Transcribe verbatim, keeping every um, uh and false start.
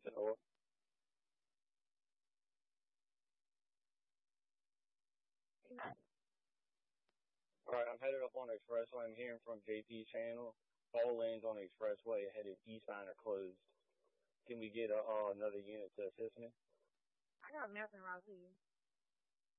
So, alright, I'm headed up on the expressway. I'm hearing from J P's channel. All lanes on the expressway headed eastbound are closed. Can we get a, uh, another unit to assist me? I got nothing wrong with you.